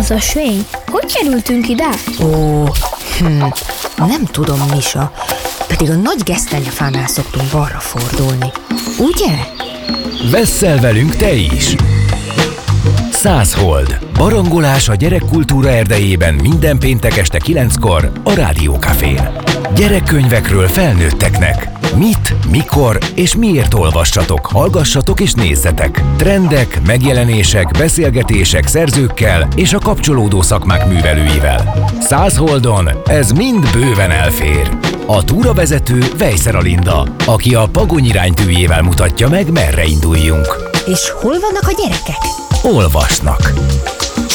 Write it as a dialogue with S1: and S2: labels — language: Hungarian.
S1: az ösvény? Hogy kerültünk ide?
S2: Nem tudom, Misa. Pedig a nagy gesztenyefánál szoktunk balra fordulni. Ugye?
S3: Vesszel velünk te is! 100 Hold. Barangolás a gyerekkultúra erdejében minden péntek este 9-kor a Rádió Cafén. Gyerekkönyvekről felnőtteknek. Mit, mikor és miért olvassatok, hallgassatok és nézzetek. Trendek, megjelenések, beszélgetések szerzőkkel és a kapcsolódó szakmák művelőivel. 100 Holdon ez mind bőven elfér. A túravezető Vejszer Alinda, aki a Pagony iránytűjével mutatja meg, merre induljunk.
S2: És hol vannak a gyerekek?
S3: Olvasnak.